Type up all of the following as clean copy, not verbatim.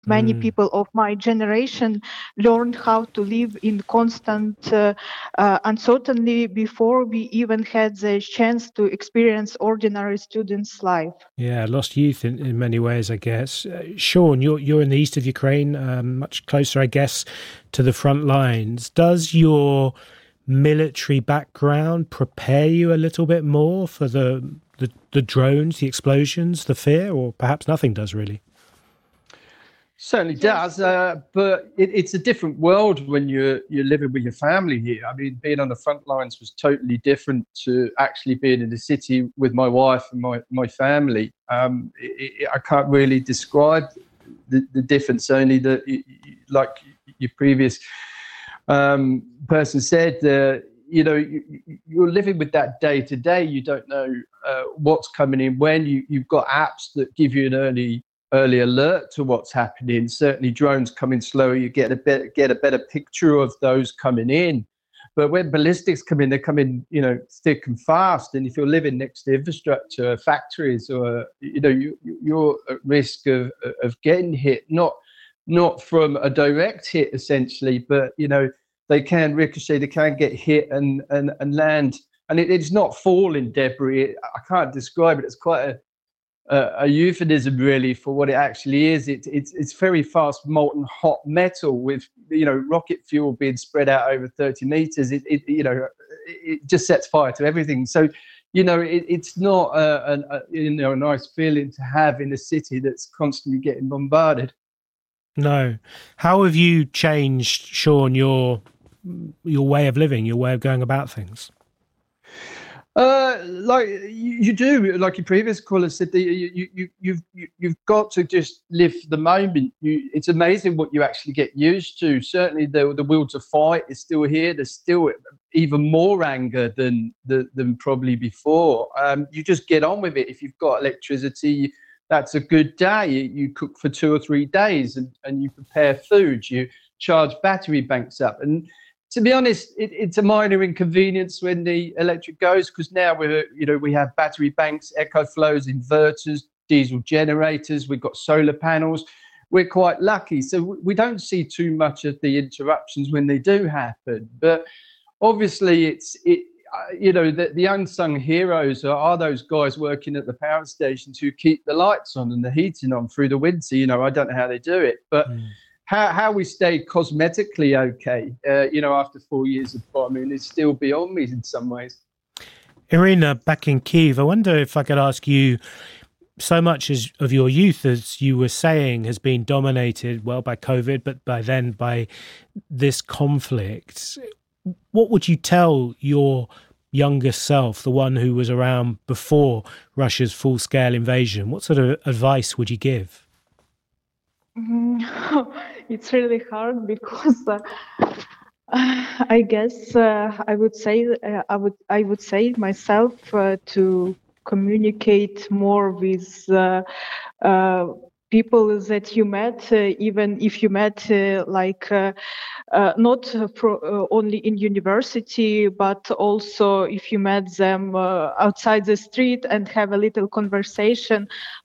Many people of my generation learned how to live in constant uncertainty before we even had the chance to experience ordinary students' life. Yeah, lost youth in many ways, I guess. Sean, you're in the east of Ukraine, much closer, I guess, to the front lines. Does your military background prepare you a little bit more for the drones, the explosions, the fear, or perhaps nothing does really? Certainly does, but it's a different world when you're living with your family here. I mean, being on the front lines was totally different to actually being in the city with my wife and my family. I can't really describe the difference. Only that, like your previous person said, you're living with that day to day. You don't know what's coming in when. You've got apps that give you an early alert to what's happening. Certainly drones come in slower, you get a better picture of those coming in. But when ballistics come in, they come in, thick and fast. And if you're living next to infrastructure, factories, or you're at risk of getting hit, not from a direct hit essentially, but they can ricochet, they can get hit and land. And it's not falling debris. I can't describe it. It's quite a euphemism really for what it actually is. It's very fast molten hot metal with rocket fuel being spread out over 30 meters. It just sets fire to everything. So it's not a nice feeling to have in a city that's constantly getting bombarded. No. How have you changed, Sean, your way of living, your way of going about things? Like you do, like your previous caller said, you've got to just live the moment. It's amazing what you actually get used to. Certainly, the will to fight is still here. There's still even more anger than probably before. You just get on with it. If you've got electricity, that's a good day. You cook for 2 or 3 days, and you prepare food. You charge battery banks up, and to be honest, it's a minor inconvenience when the electric goes, because now we have battery banks, EcoFlows, inverters, diesel generators. We've got solar panels. We're quite lucky, so we don't see too much of the interruptions when they do happen. But obviously, the unsung heroes are those guys working at the power stations who keep the lights on and the heating on through the winter. I don't know how they do it, but. How we stayed cosmetically okay, after 4 years of bombing is still beyond me in some ways. Irina, back in Kyiv, I wonder if I could ask you, so much of your youth, as you were saying, has been dominated, by COVID, but by this conflict. What would you tell your younger self, the one who was around before Russia's full-scale invasion? What sort of advice would you give? It's really hard because I guess I would say myself to communicate more with people that you met, even if you met not only in university, but also if you met them outside the street and have a little conversation,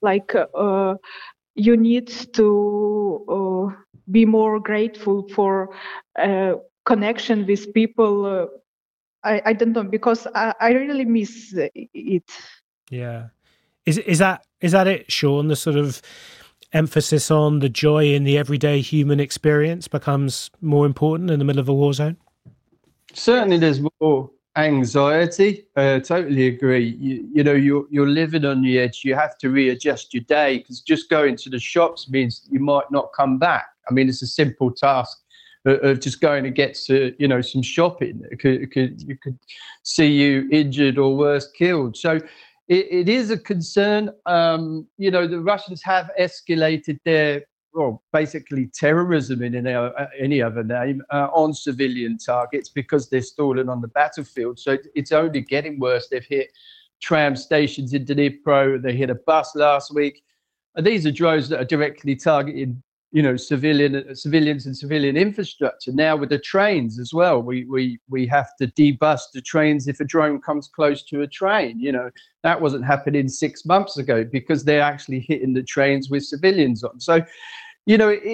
you need to be more grateful for connection with people. I don't know, because I really miss it. Yeah. Is that it, Sean? The sort of emphasis on the joy in the everyday human experience becomes more important in the middle of a war zone? Certainly there's more anxiety. Totally agree. You're living on the edge. You have to readjust your day, because just going to the shops means you might not come back. I mean, it's a simple task of just going to get to some shopping. You could see you injured or worse, killed. So it is a concern. The Russians have escalated their basically terrorism in any other name on civilian targets, because they're stalling on the battlefield. So it's only getting worse. They've hit tram stations in Dnipro. They hit a bus last week. And these are drones that are directly targeting, civilians and civilian infrastructure. Now with the trains as well, we have to debus the trains if a drone comes close to a train. That wasn't happening 6 months ago, because they're actually hitting the trains with civilians on. So You know,